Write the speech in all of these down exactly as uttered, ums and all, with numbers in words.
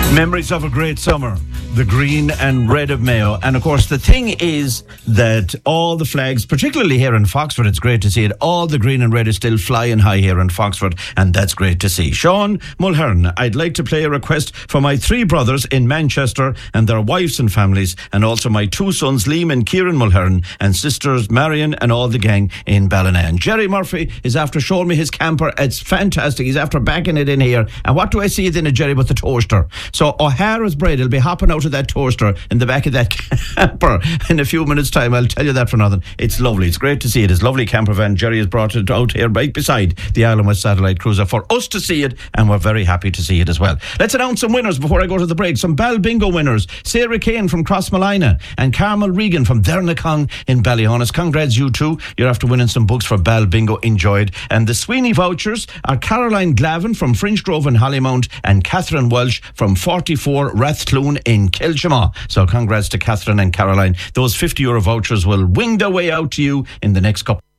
Memories of a great summer, the green and red of Mayo. And of course, the thing is that all the flags, particularly here in Foxford, it's great to see it. All the green and red is still flying high here in Foxford, and that's great to see. Sean Mulhern, I'd like to play a request for my three brothers in Manchester and their wives and families, and also my two sons, Liam and Kieran Mulhern, and sisters Marion and all the gang in Ballinan. Jerry Murphy is after showing me his camper. It's fantastic. He's after backing it in here. And what do I see in it, Jerry, but the toaster? So O'Hara's bread will be hopping out of that toaster in the back of that camper in a few minutes' time. I'll tell you that for nothing. It's lovely. It's great to see it. It's a lovely camper van. Jerry has brought it out here right beside the Island West Satellite Cruiser for us to see it, and we're very happy to see it as well. Let's announce some winners before I go to the break. Some Bal Bingo winners. Sarah Kane from Crossmalina and Carmel Regan from Dernacong in Ballyhonus. Congrats, you two. You're after winning some books for Bal Bingo. Enjoyed. And the Sweeney vouchers are Caroline Glavin from Fringe Grove in Hollymount and Catherine Welsh from forty-four Rathcloon in Kilchama. So congrats to Catherine and Caroline. Those fifty euro vouchers will wing their way out to you in the next couple.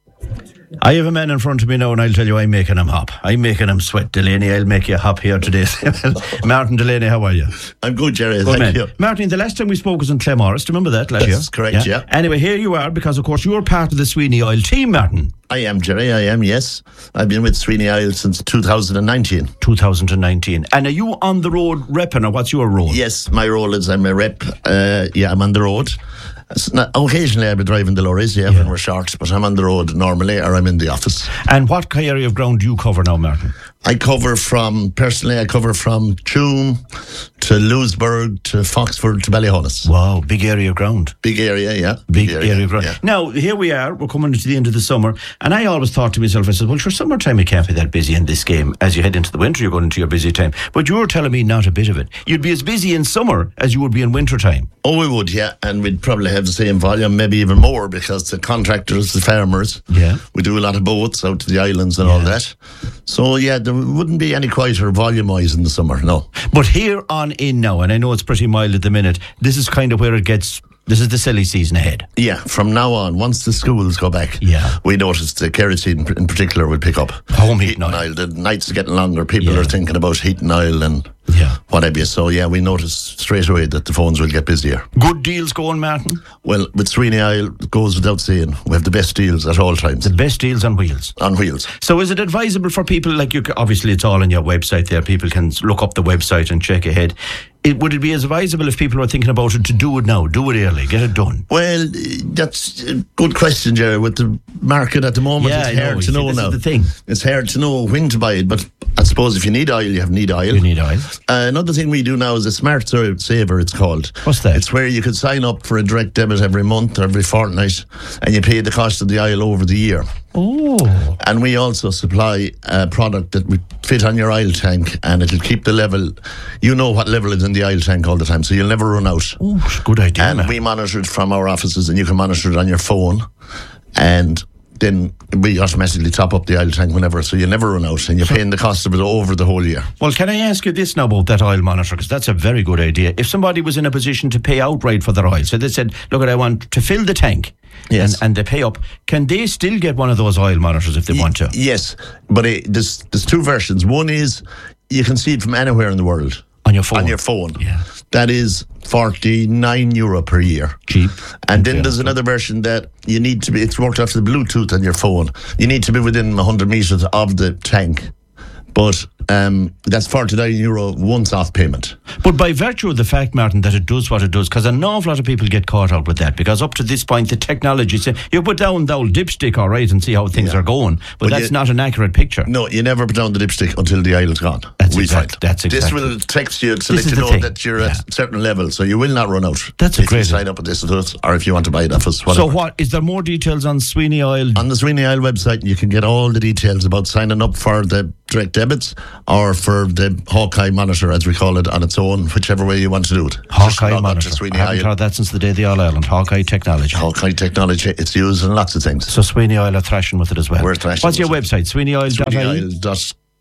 I have a man in front of me now, and I'll tell you, I'm making him hop. I'm making him sweat. Delaney, I'll make you hop here today. Martin Delaney, how are you? I'm good, Jerry. Good Thank man. you. Martin, the last time we spoke was in Claremorris. Do you remember that last year? That's correct, yeah. yeah. Anyway, here you are, because of course you're part of the Sweeney Oil team, Martin. I am, Jerry. I am, yes. I've been with Sweeney Oil since two thousand nineteen. two thousand nineteen. And are you on the road repping, or what's your role? Yes, my role is I'm a rep. Uh, yeah, I'm on the road. Not, occasionally I'll be driving the lorries, yeah, yeah, when we're short, but I'm on the road normally, or I'm in the office. And what area of ground do you cover now, Martin? I cover from, personally, I cover from Tuam to Lewisburg to Foxford to Ballyhonus. Wow, big area of ground. Big area, yeah. Big, big area, area of ground. Yeah. Now, here we are, we're coming to the end of the summer, and I always thought to myself, I said, well, for summertime it can't be that busy in this game. As you head into the winter, you're going into your busy time. But you were telling me not a bit of it. You'd be as busy in summer as you would be in winter time. Oh, we would, yeah, and we'd probably have the same volume, maybe even more, because the contractors, the farmers, yeah, we do a lot of boats out to the islands and yeah. all that. So, yeah, there wouldn't be any quieter volume-wise in the summer, no. But here on in now, and I know it's pretty mild at the minute, this is kind of where it gets... This is the silly season ahead. Yeah, from now on, once the schools go back, yeah. we notice the kerosene in particular will pick up. Home heating oil. oil. The nights are getting longer. People yeah. are thinking about heating oil and yeah. what have you. So, yeah, we notice straight away that the phones will get busier. Good deals going, Martin? Well, with Sweeney Oil, it goes without saying. We have the best deals at all times. The best deals on wheels? On wheels. So is it advisable for people, like you? Obviously, it's all on your website there. People can look up the website and check ahead. It, would it be advisable if people are thinking about it to do it now, do it early, get it done? Well, that's a good question, Jerry. With the market at the moment, yeah, it's hard know. to know this now. Is the thing. It's hard to know when to buy it, but I suppose if you need oil, you have need oil. You need oil. Uh, another thing we do now is a Smart Saver, it's called. What's that? It's where you could sign up for a direct debit every month or every fortnight, and you pay the cost of the oil over the year. Oh. And we also supply a product that would fit on your oil tank, and it'll keep the level. You know what level is in the oil tank all the time, so you'll never run out. Oh, good idea. And man. we monitor it from our offices, and you can monitor it on your phone, and then we automatically top up the oil tank whenever, so you never run out, and you're paying the cost of it over the whole year. Well, can I ask you this now about that oil monitor, because that's a very good idea. If somebody was in a position to pay outright for their oil, so they said, look, I want to fill the tank, yes. and, and they pay up, can they still get one of those oil monitors if they y- want to? Yes, but it, there's, there's two versions. One is you can see it from anywhere in the world. On your phone? On your phone. Yeah. That is forty-nine euro per year. Cheap. And then there's another version that you need to be, it's worked off the Bluetooth on your phone. You need to be within one hundred metres of the tank. But um, that's forty-nine euro once-off payment. But by virtue of the fact, Martin, that it does what it does, because an awful lot of people get caught out with that, because up to this point, the technology, say, you put down the old dipstick, all right, and see how things yeah. are going, but, but that's you, not an accurate picture. No, you never put down the dipstick until the oil is gone. That's we exact, find. That's exactly. This will text you to this let you know thing. that you're yeah. at a certain level, so you will not run out. That's a if great you sign up with this, or if you want to buy it off us, whatever. So what, is there more details on Sweeney Oil? On the Sweeney Oil website, you can get all the details about signing up for the direct debits or for the Hawkeye monitor, as we call it, on its own, whichever way you want to do it. Hawkeye monitor. I haven't heard that since the day of the All Ireland. Hawkeye technology. Hawkeye technology. It's used in lots of things. So Sweeney Oil are thrashing with it as well. We're thrashing. What's your website? Sweeney Oil dot I E? Sweeney Oil dot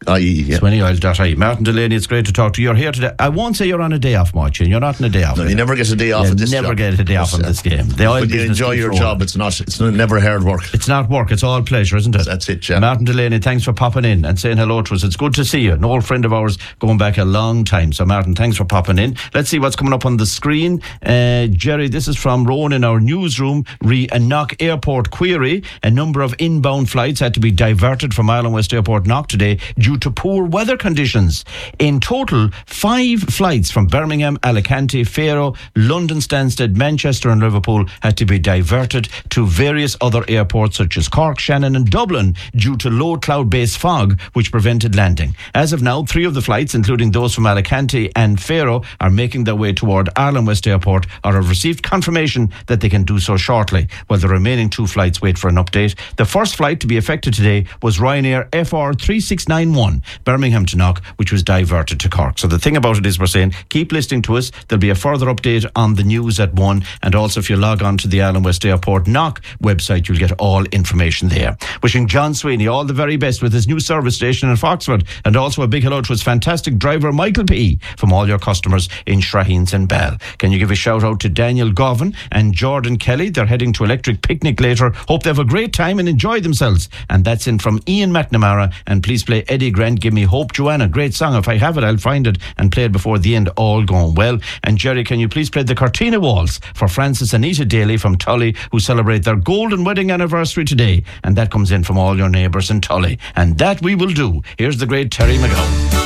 I E. Yeah. Sweeney Oil dot I E. Martin Delaney, it's great to talk to you. You're here today. I won't say you're on a day off, Martin. You're not on a day off. No, you never get a day off you in this never job. get a day off in this game. The oil but you business enjoy your control. job. It's not. It's never hard work. It's not work. It's all pleasure, isn't it? That's it, yeah. Martin Delaney, thanks for popping in and saying hello to us. It's good to see you. An old friend of ours going back a long time. So, Martin, thanks for popping in. Let's see what's coming up on the screen. Uh, Jerry, this is from Rowan in our newsroom. Re a Knock Airport query. A number of inbound flights had to be diverted from Ireland West Airport Knock today due to poor weather conditions. In total, five flights from Birmingham, Alicante, Faro, London Stansted, Manchester and Liverpool had to be diverted to various other airports such as Cork, Shannon and Dublin due to low cloud-based fog which prevented landing. As of now, three of the flights, including those from Alicante and Faro, are making their way toward Ireland West Airport or have received confirmation that they can do so shortly, while the remaining two flights wait for an update. The first flight to be affected today was Ryanair F R three six nine one, Birmingham to Knock, which was diverted to Cork. So the thing about it is we're saying keep listening to us. There'll be a further update on the news at one, and also if you log on to the Ireland West Airport Knock website, you'll get all information there. Wishing John Sweeney all the very best with his new service station in Foxford, and also a big hello to his fantastic driver Michael P. from all your customers in Shraheens and Bell. Can you give a shout out to Daniel Govan and Jordan Kelly? They're heading to Electric Picnic later. Hope they have a great time and enjoy themselves. And that's in from Ian McNamara. And please play Eddie Grant, Give Me Hope, Joanna. Great song. If I have it, I'll find it and play it before the end. All going well. And Jerry, can you please play the Cortina Waltz for Francis and Anita Daly from Tully, who celebrate their golden wedding anniversary today. And that comes in from all your neighbours in Tully. And that we will do. Here's the great Terry McGowan.